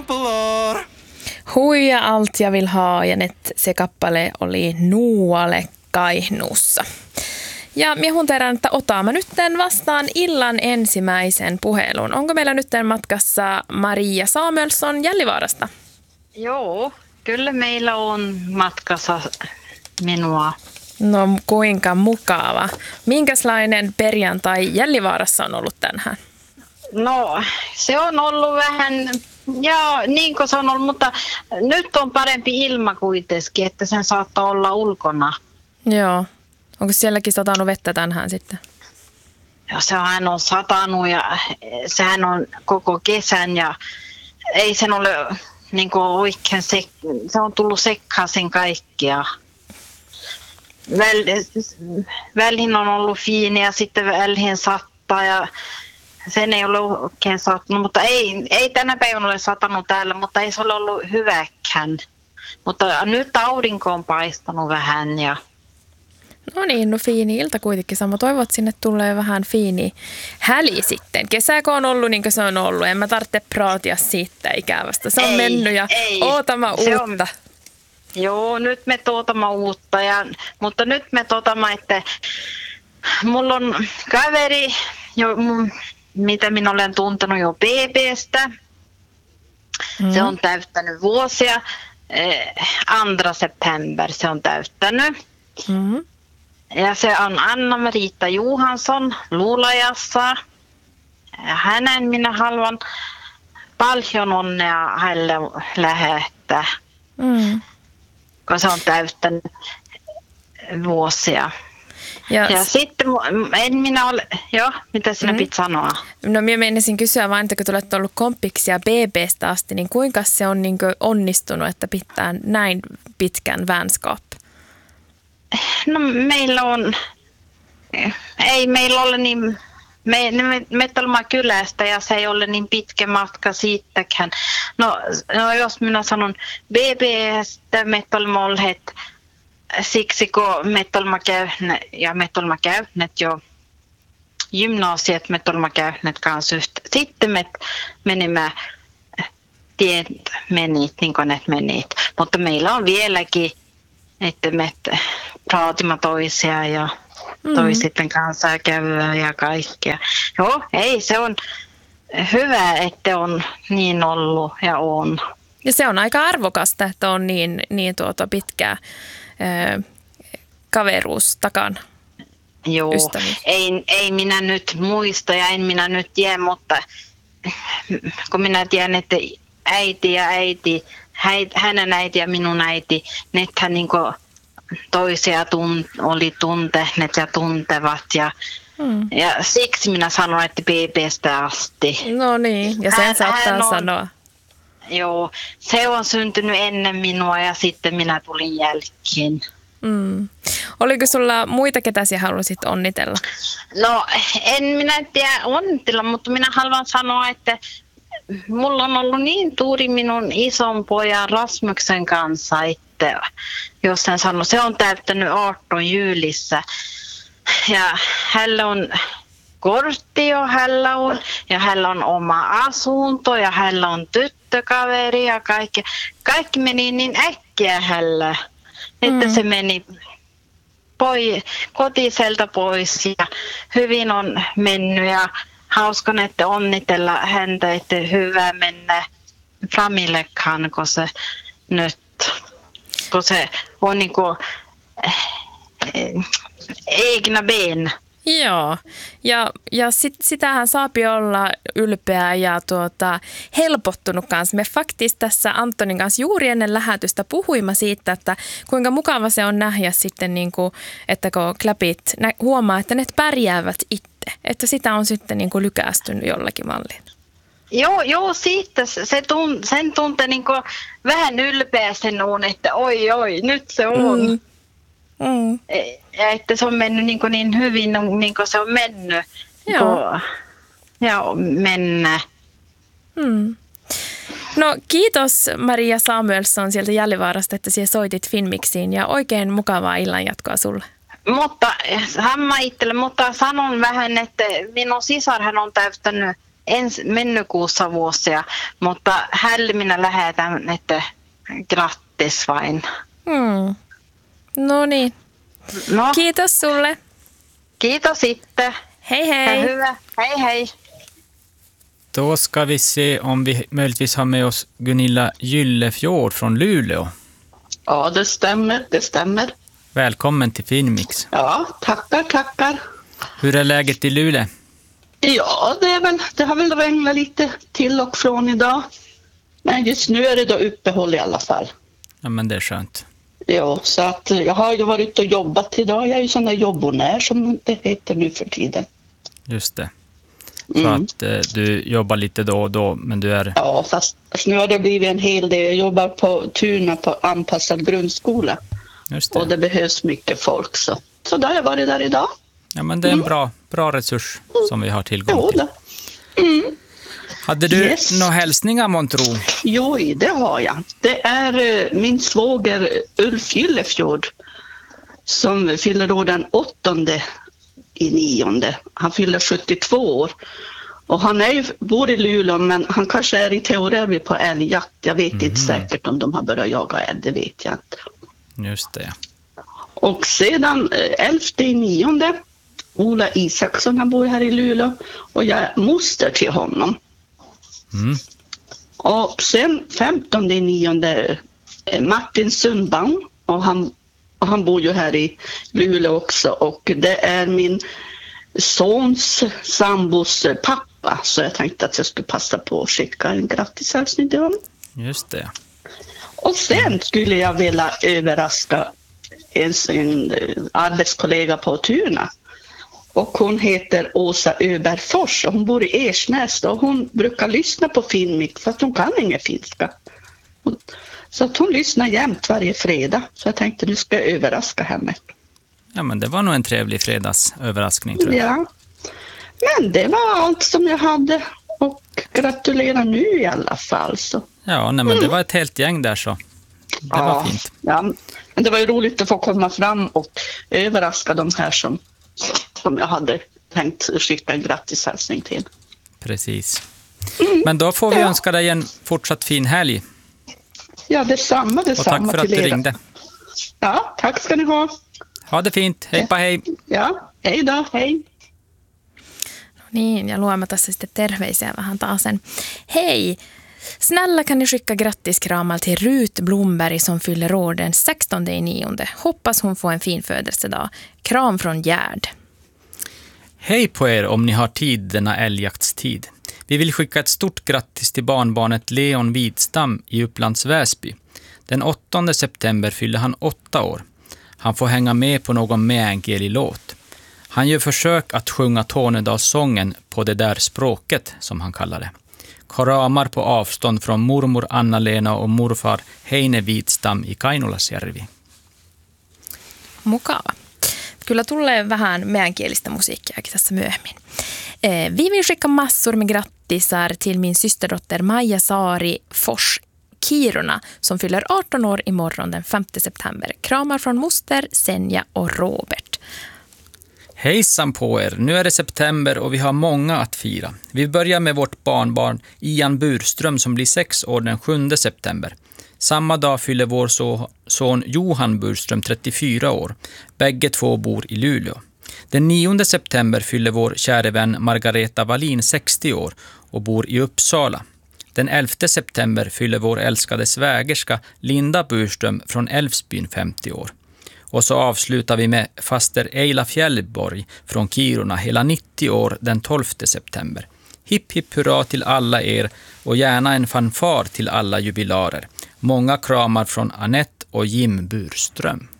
Rampelor! Huija allt ja vill ha ja net se kappale oli Nuale Kainuussa. Ja minä huunteeraan, että otamme nyt vastaan illan ensimmäisen puhelun. Onko meillä nyt matkassa Maria Samuelsson Gällivaarasta? Joo, kyllä meillä on matkassa minua. No kuinka mukava. Minkälainen perjantai Gällivaarassa on ollut tänään? No se on ollut vähän, ja niin kuin se on ollut, mutta nyt on parempi ilma kuitenkin, että sen saattaa olla ulkona. Joo. Onko sielläkin satanut vettä tänään sitten? Ja sehän on satanut ja sehän on koko kesän ja ei sen ole niin kuin oikein, se on tullut sekaisin kaikkia. Väliin on ollut fiini ja sitten väliin sattaa ja sen ei ole oikein sattunut, mutta ei tänä päivänä ole satanut täällä, mutta ei se ole ollut hyväkään. Mutta nyt aurinko on paistanut vähän ja... No niin, no fiini ilta kuitenkin. Sama toivot, sinne tulee vähän fiini häli sitten. Kesäkö on ollut niin kuin se on ollut. En mä tarvitse praatia siitä ikävästä. Se on mennyt ja ootama uutta. Joo, nyt me tuotamme uutta. Mutta nyt me tuotamme, että mulla on kaveri, mitä minä olen tuntenut jo BB:stä. Se on täyttänyt vuosia. 2. september se on täyttänyt. Mm-hmm. Ja se on Anna-Mariitta Johansson Luulajassa. Ja hänen minä haluan paljon onnea hänelle lähettää, kun se on täyttänyt vuosia. Ja sitten en minä ole... Joo, mitä sinä piti sanoa? No minä menisin kysyä vain, että kun olet ollut kompiksia BB:stä asti, niin kuinka se on niin kuin onnistunut, että pitää näin pitkän vänskap? No meillä on... Ei meillä ole niin... Me olemme kylästä ja se ei ole niin pitkä matka siitäkään. No jos minä sanon BB:stä me olemme olleet siksi, kun me olemme käyneet jo gymnasiet, me olemme käyneet kanssa yhtä. Sitten me menimme tiet menit, niin kuin ne menit. Mutta meillä on vieläkin, että me praatimme toisia ja toisitten kanssa käydään ja kaikkea. Joo, ei se on hyvä, että on niin ollut ja on. Ja se on aika arvokasta, että on niin pitkä kaveruus takana. Joo, ei minä nyt muista ja en minä nyt tiedä, mutta kun minä tiedän, että äiti, hänen äiti ja minun äiti, nehän niin kuin toisia oli tunteneet ja tuntevat ja siksi minä sanon, että BB:stä asti. No niin, ja sen saattaa sanoa. Joo, se on syntynyt ennen minua ja sitten minä tulin jälkeen. Oliko sulla muita, ketä sinä halusit onnitella? No en minä tiedä onnitella, mutta minä haluan sanoa, että mulla on ollut niin tuuri minun ison pojan Rasmuksen kanssa, että jos sen sanoo, se on täyttänyt 18 jyylissä. Ja hänellä on kortti jo, hänellä on oma asunto ja hänellä on tyttökaveri ja kaikki. Kaikki meni niin äkkiä hänellä, että se meni kotiselta pois ja hyvin on mennyt ja hauskan, että onnitella häntä, että hyvä mennä Framillekaan, kun se nyt, kun se on niin kuin egna ben. Joo, ja sitähän saapi olla ylpeä ja helpottunut kanssa. Me faktis tässä Antonin kanssa juuri ennen lähetystä puhuimme siitä, että kuinka mukava se on nähdä sitten, niin kuin, että kun kläpit huomaa, että ne pärjäävät itse. Että sitä on sitten niin kuin lykästynyt jollakin mallilla. Joo, siitä sen tuntee niin kuin vähän ylpeä sen on, että oi, nyt se on. Ja että se on mennyt niin hyvin, niin kuin se on mennyt. Ja mennä. No kiitos Maria Samuelsson sieltä Gällivaarasta, että sinä soitit Finmixiin ja oikein mukavaa illanjatkoa sulle. Mutta sanon vähän, että minun sisarhan on täyttänyt mennykuussa vuosia, mutta hänelle minä lähetän, että grattis vain. No niin. No, Kiitos sulle. kiitos sitten. Hej hej. Hyvä. Hej hej. Då ska vi se om vi möjligtvis har med oss Gunilla Gyllefjord från Luleå. Ja, det stämmer. Välkommen till Finnmix. Ja, tackar. Hur är läget i Luleå? Ja, det har väl regnat lite till och från idag. Men just nu är det då uppehåll i alla fall. Ja, men det är skönt. Ja, så att jag har ju varit ute och jobbat idag. Jag är ju sån där jobbonär som det heter nu för tiden. Just det. Så att du jobbar lite då och då, men du är... Ja, fast nu har det blivit en hel del. Jag jobbar på Tuna på anpassad grundskola. Just det. Och det behövs mycket folk. Så då har jag varit där idag. Ja, men det är en bra resurs som vi har tillgång Jo, till. då. Hade du några hälsningar, månntro? Jo, det har jag. Det är min svåger Ulf Gyllefjord som fyller då den 8/9. Han fyller 72 år. Och han bor i Luleå, men han kanske är i Teorelvi på älgjakt. Jag vet inte säkert om de har börjat jaga älg, det vet jag inte. Just det. Och sedan 11/9, Ola Isaksson, han bor här i Luleå. Och jag är moster till honom. Och sen 15/9 Martin Sundbaum, och han bor ju här i Luleå också, och det är min sons sambos pappa, så jag tänkte att jag skulle passa på att skicka en grattishälsning till honom. Just det. Och sen skulle jag vilja överraska en arbetskollega på Tuna. Och hon heter Åsa Öberfors och hon bor i Ersnäs, och hon brukar lyssna på Finnmix för att hon kan ingen finska. Så att hon lyssnar jämt varje fredag. Så jag tänkte nu ska jag överraska henne. Ja, men det var nog en trevlig fredagsöverraskning, tror jag. Ja, men det var allt som jag hade, och gratulerar nu i alla fall. Så. Ja, nej, men det var ett helt gäng där, så det var fint. Ja, men det var ju roligt att få komma fram och överraska de här som jag hade tänkt skicka en grattishälsning till. Precis. Men då får vi önska dig en fortsatt fin helg. Ja, detsamma. Och tack för att du ringde. Ja, tack ska ni ha. Ha det fint. Heippa hei. Ja, hej då. Hej. No niin, ja luemme tässä sitten terveisiä vähän taasen. Hej! Snälla kan ni skicka grattiskramar till Rut Blomberg som fyller år den 16/9. Hoppas hon får en fin födelsedag. Kram från Gärd. Hej på er om ni har tid denna älgjaktstid. Vi vill skicka ett stort grattis till barnbarnet Leon Widstam i Upplands Väsby. Den 8 september fyller han 8 år. Han får hänga med på någon meänkieli-låt. Han gör försök att sjunga Tornedalssången på det där språket, som han kallar det. Kramar på avstånd från mormor Anna-Lena och morfar Heine Widstam i Kainulasjärvi. Mukava. Kyllä tulee vähän meänkielistä musiikkiakin tässä myöhemmin. Vi vill skicka massor med grattisar till min systerdotter Maja Sari Fors Kiruna som fyller 18 år imorgon den 5 september. Kramar från moster, Senja och Robert. Hejsan på er! Nu är det september och vi har många att fira. Vi börjar med vårt barnbarn Ian Burström som blir 6 år den 7 september. Samma dag fyller vår son Johan Burström 34 år. Bägge två bor i Luleå. Den 9 september fyller vår kära vän Margareta Wallin 60 år och bor i Uppsala. Den 11 september fyller vår älskade svägerska Linda Burström från Älvsbyn 50 år. Och så avslutar vi med faster Eila Fjällborg från Kiruna hela 90 år den 12 september. Hipp hipp hurra till alla er och gärna en fanfar till alla jubilarer. Många kramar från Annette och Jim Burström.